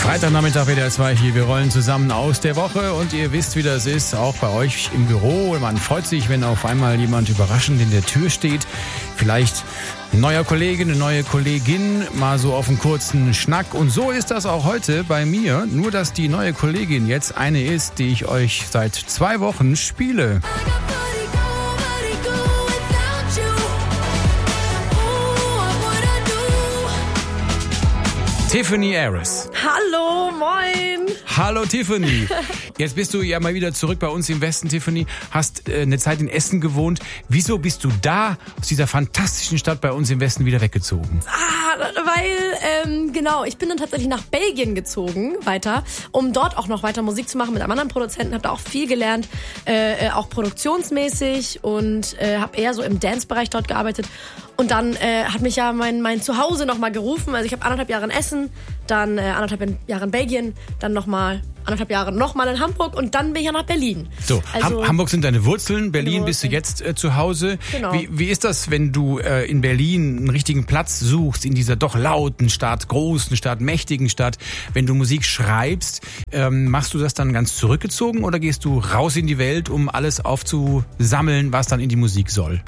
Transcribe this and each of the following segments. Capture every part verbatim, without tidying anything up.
Freitagnachmittag W D R zwei hier. Wir rollen zusammen aus der Woche und ihr wisst, wie das ist, auch bei euch im Büro. Man freut sich, wenn auf einmal jemand überraschend in der Tür steht. Vielleicht ein neuer Kollege, eine neue Kollegin, mal so auf einen kurzen Schnack. Und so ist das auch heute bei mir. Nur, dass die neue Kollegin jetzt eine ist, die ich euch seit zwei Wochen spiele. Tiffany Aris. Hallo, moin. Hallo Tiffany. Jetzt bist du ja mal wieder zurück bei uns im Westen, Tiffany. Hast äh, eine Zeit in Essen gewohnt. Wieso bist du da aus dieser fantastischen Stadt bei uns im Westen wieder weggezogen? Ah, weil, ähm, genau, ich bin dann tatsächlich nach Belgien gezogen, weiter, um dort auch noch weiter Musik zu machen mit einem anderen Produzenten. Hab da auch viel gelernt, äh, auch produktionsmäßig und äh, habe eher so im Dance-Bereich dort gearbeitet. Und dann äh, hat mich ja mein, mein Zuhause nochmal gerufen. Also ich habe anderthalb Jahre in Essen, dann äh, anderthalb Jahre in Belgien, dann nochmal anderthalb Jahre nochmal in Hamburg und dann bin ich ja nach Berlin. So, also, Ham- Hamburg sind deine Wurzeln, Berlin Wurzeln. bist du jetzt äh, zu Hause. Genau. Wie, wie ist das, wenn du äh, in Berlin einen richtigen Platz suchst, in dieser doch lauten Stadt, großen Stadt, mächtigen Stadt, wenn du Musik schreibst, ähm, machst du das dann ganz zurückgezogen oder gehst du raus in die Welt, um alles aufzusammeln, was dann in die Musik soll?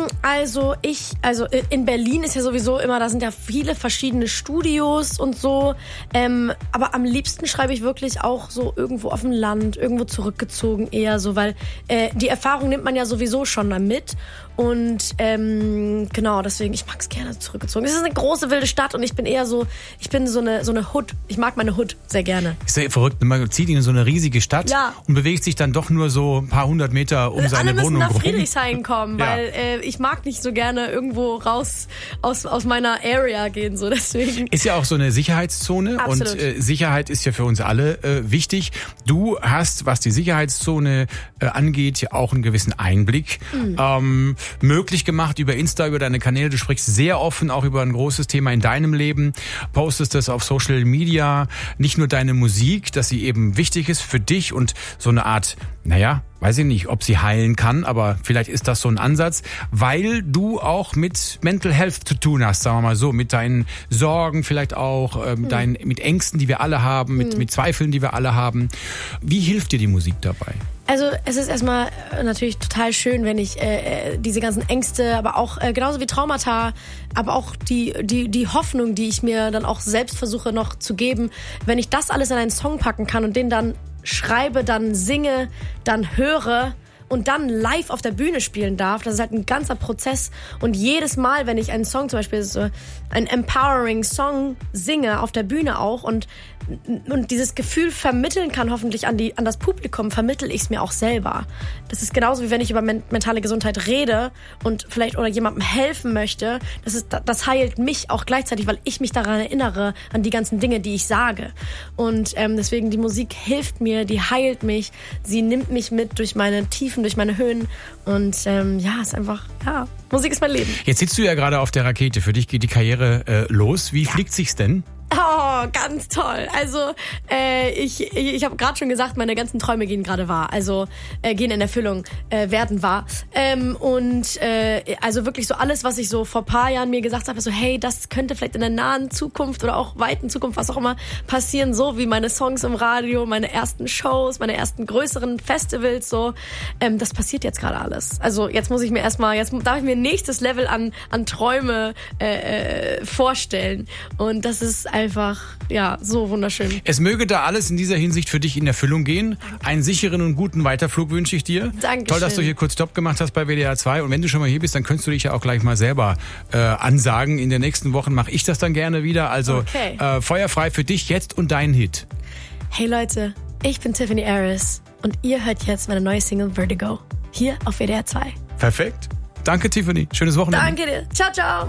Also ich, also in Berlin ist ja sowieso immer, da sind ja viele verschiedene Studios und so, ähm, aber am liebsten schreibe ich wirklich auch so irgendwo auf dem Land, irgendwo zurückgezogen eher so, weil äh, die Erfahrung nimmt man ja sowieso schon mal mit und ähm, genau, deswegen, ich mag es gerne zurückgezogen. Es ist eine große, wilde Stadt und ich bin eher so, ich bin so eine, so eine Hood, ich mag meine Hood sehr gerne. Ist ja verrückt, man zieht in so eine riesige Stadt ja. und bewegt sich dann doch nur so ein paar hundert Meter um Alle seine müssen Wohnung nach rum. Friedrichshain kommen, Ja. weil äh, ich mag nicht so gerne irgendwo raus aus, aus meiner Area gehen, so deswegen. Ist ja auch so eine Sicherheitszone. Absolut. Und äh, Sicherheit ist ja für uns alle äh, wichtig. Du hast, was die Sicherheitszone äh, angeht, ja auch einen gewissen Einblick mhm. ähm, möglich gemacht über Insta, über deine Kanäle. Du sprichst sehr offen auch über ein großes Thema in deinem Leben, postest das auf Social Media, nicht nur deine Musik, dass sie eben wichtig ist für dich und so eine Art, naja, weiß ich nicht, ob sie heilen kann, aber vielleicht ist das so ein Ansatz, weil du auch mit Mental Health zu tun hast, sagen wir mal so, mit deinen Sorgen vielleicht auch, äh, mit, hm. deinen, mit Ängsten, die wir alle haben, mit, hm. mit Zweifeln, die wir alle haben. Wie hilft dir die Musik dabei? Also es ist erstmal natürlich total schön, wenn ich äh, diese ganzen Ängste, aber auch äh, genauso wie Traumata, aber auch die, die, die Hoffnung, die ich mir dann auch selbst versuche noch zu geben, wenn ich das alles in einen Song packen kann und den dann schreibe, dann singe, dann höre und dann live auf der Bühne spielen darf, das ist halt ein ganzer Prozess. Und jedes Mal, wenn ich einen Song, zum Beispiel so einen empowering Song singe, auf der Bühne auch und, und dieses Gefühl vermitteln kann, hoffentlich an, die, an das Publikum, vermittel ich es mir auch selber. Das ist genauso wie wenn ich über men- mentale Gesundheit rede und vielleicht oder jemandem helfen möchte. Das, ist, das heilt mich auch gleichzeitig, weil ich mich daran erinnere, an die ganzen Dinge, die ich sage. Und ähm, deswegen, die Musik hilft mir, die heilt mich, sie nimmt mich mit durch meine Tiefen, durch meine Höhen und ähm, ja, ist einfach, ja, Musik ist mein Leben. Jetzt sitzt du ja gerade auf der Rakete, für dich geht die Karriere äh, los. Wie ja. fliegt sich's denn? Oh, ganz toll. Also äh, ich, ich, ich habe gerade schon gesagt, meine ganzen Träume gehen gerade wahr. Also äh, gehen in Erfüllung, äh, werden wahr. Ähm, und äh, also wirklich so alles, was ich so vor paar Jahren mir gesagt habe, so hey, das könnte vielleicht in der nahen Zukunft oder auch weiten Zukunft, was auch immer, passieren, so wie meine Songs im Radio, meine ersten Shows, meine ersten größeren Festivals, so. Ähm, das passiert jetzt gerade alles. Also jetzt muss ich mir erstmal, jetzt darf ich mir ein nächstes Level an, an Träume äh, äh, vorstellen. Und das ist einfach, ja, so wunderschön. Es möge da alles in dieser Hinsicht für dich in Erfüllung gehen. Danke. Einen sicheren und guten Weiterflug wünsche ich dir. Dankeschön. Toll, dass du hier kurz Stopp gemacht hast bei W D R zwei. Und wenn du schon mal hier bist, dann könntest du dich ja auch gleich mal selber äh, ansagen. In den nächsten Wochen mache ich das dann gerne wieder. Also okay. äh, feuerfrei für dich jetzt und deinen Hit. Hey Leute, ich bin Tiffany Aris und ihr hört jetzt meine neue Single Vertigo. Hier auf W D R zwei. Perfekt. Danke, Tiffany. Schönes Wochenende. Danke dir. Ciao, ciao.